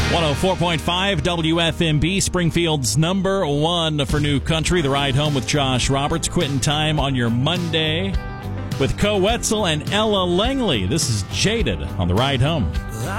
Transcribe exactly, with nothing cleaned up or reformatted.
one oh four point five W F M B, Springfield's number one for new country. The Ride Home with Josh Roberts. Quitting time on your Monday with Co Wetzel and Ella Langley. This is Jaded on The Ride Home.